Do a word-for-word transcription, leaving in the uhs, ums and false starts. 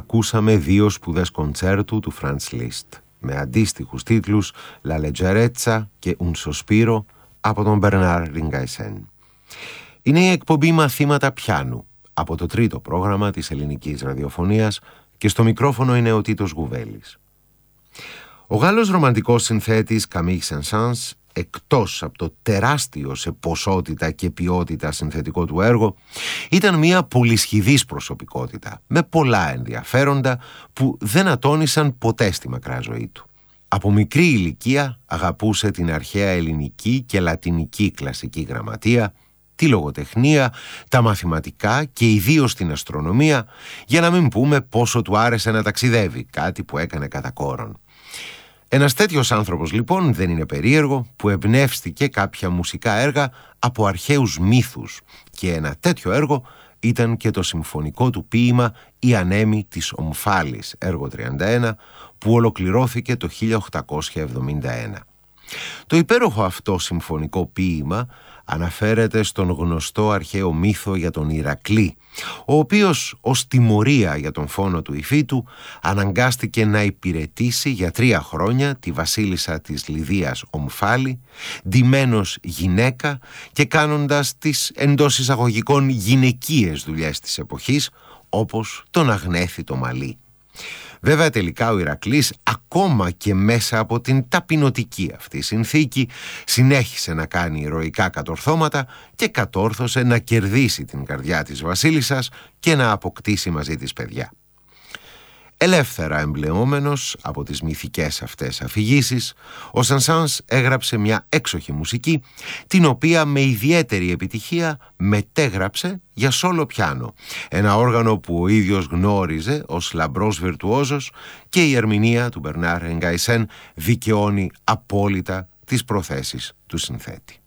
ακούσαμε δύο σπουδές κοντσέρτου του Franz Liszt με αντίστοιχους τίτλους «La Leggerezza» και «Un Sospiro» από τον Bernard Ringaisen. Είναι η εκπομπή «Μαθήματα πιάνου» από το τρίτο πρόγραμμα της ελληνικής ραδιοφωνίας και στο μικρόφωνο είναι ο Τίτος Γουβέλης. Ο Γάλλος ρομαντικός συνθέτης Camille Saint-Saëns, εκτός από το τεράστιο σε ποσότητα και ποιότητα συνθετικό του έργο, ήταν μια πολυσχηδής προσωπικότητα με πολλά ενδιαφέροντα που δεν ατώνησαν ποτέ στη μακρά ζωή του. Από μικρή ηλικία αγαπούσε την αρχαία ελληνική και λατινική κλασική γραμματεία, τη λογοτεχνία, τα μαθηματικά και ιδίως την αστρονομία, για να μην πούμε πόσο του άρεσε να ταξιδεύει, κάτι που έκανε κατά κόρον. Ένας τέτοιος άνθρωπος λοιπόν δεν είναι περίεργο που εμπνεύστηκε κάποια μουσικά έργα από αρχαίους μύθους και ένα τέτοιο έργο ήταν και το συμφωνικό του ποίημα «Η Ανέμη της Ομφάλης», έργο τριάντα ένα, που ολοκληρώθηκε το χίλια οκτακόσια εβδομήντα ένα. Το υπέροχο αυτό συμφωνικό ποίημα αναφέρεται στον γνωστό αρχαίο μύθο για τον Ηρακλή, ο οποίος ως τιμωρία για τον φόνο του υφήτου αναγκάστηκε να υπηρετήσει για τρία χρόνια τη βασίλισσα της Λιδίας Ομφάλη, ντυμένος γυναίκα και κάνοντας τις εντός εισαγωγικών γυναικείες δουλειές της εποχής, όπως τον αγνέθητο μαλλί. Βέβαια τελικά ο Ηρακλής, ακόμα και μέσα από την ταπεινωτική αυτή συνθήκη, συνέχισε να κάνει ηρωικά κατορθώματα και κατόρθωσε να κερδίσει την καρδιά της βασίλισσας και να αποκτήσει μαζί της παιδιά. Ελεύθερα εμπλεόμενος από τις μυθικές αυτές αφηγήσεις, ο Saint-Saëns έγραψε μια έξοχη μουσική, την οποία με ιδιαίτερη επιτυχία μετέγραψε για σόλο πιάνο, ένα όργανο που ο ίδιος γνώριζε ως λαμπρός βιρτουόζος, και η ερμηνεία του Bernard Ringaisen δικαιώνει απόλυτα τις προθέσεις του συνθέτη.